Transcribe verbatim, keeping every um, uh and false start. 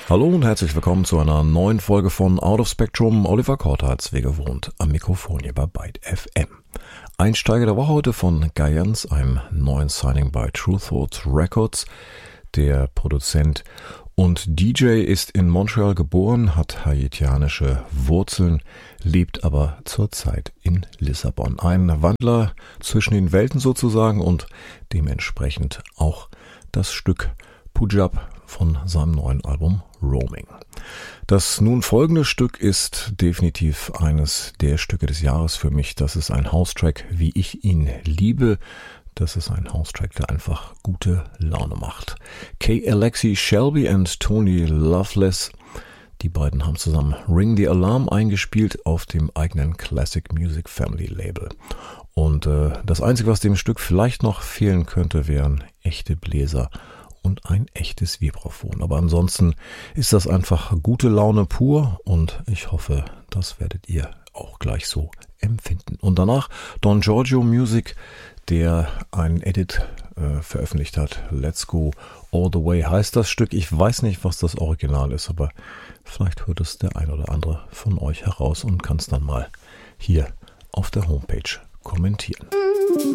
Hallo und herzlich willkommen zu einer neuen Folge von Out of Spectrum. Oliver Kortharz, wie gewohnt, am Mikrofon hier bei Byte F M. Einsteiger der Woche heute von Gaians, einem neuen Signing bei True Thoughts Records. Der Produzent und D J ist in Montreal geboren, hat haitianische Wurzeln, lebt aber zurzeit in Lissabon. Ein Wandler zwischen den Welten sozusagen und dementsprechend auch das Stück Pujab von seinem neuen Album Roaming. Das nun folgende Stück ist definitiv eines der Stücke des Jahres für mich. Das ist ein House-Track, wie ich ihn liebe. Das ist ein House-Track, der einfach gute Laune macht. K. Alexi Shelby und Tony Loveless, die beiden haben zusammen Ring the Alarm eingespielt auf dem eigenen Classic Music Family Label. Und äh, das Einzige, was dem Stück vielleicht noch fehlen könnte, wären echte Bläser und ein echtes Vibraphon. Aber ansonsten ist das einfach gute Laune pur und ich hoffe, das werdet ihr auch gleich so empfinden. Und danach Don Giorgio Music, der einen Edit äh, veröffentlicht hat. Let's Go All the Way heißt das Stück. Ich weiß nicht, was das Original ist, aber vielleicht hört es der ein oder andere von euch heraus und kann es dann mal hier auf der Homepage kommentieren.